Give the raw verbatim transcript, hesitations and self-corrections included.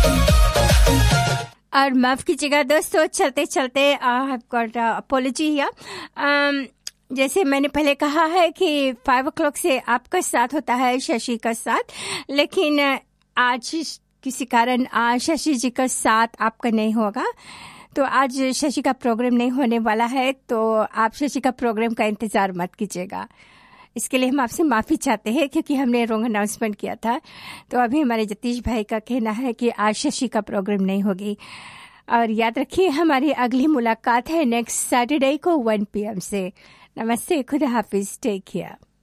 और माफ़ कीजिएगा दोस्तों, चलते चलते I have got apology here. जैसे मैंने पहले कहा है कि फाइव ओ क्लॉक से आपका साथ होता है शशि का साथ, लेकिन आज किसी कारण आज शशि जी का साथ आपका नहीं होगा, तो आज शशि का प्रोग्राम नहीं होने वाला है, तो आप शशि का प्रोग्राम का इंतज़ार मत कीजिएगा। इसके लिए हम आपसे माफ़ी चाहते हैं क्योंकि हमने रॉन्ग अनाउंसमेंट किया था। तो अभी हमारे जतीश भाई का कहना है कि आज शशि का प्रोग्राम नहीं होगी। और याद रखिए, हमारी अगली मुलाकात है नेक्स्ट सैटरडे को वन पी एम से। नमस्ते, खुदा हाफिज़, टेक केयर।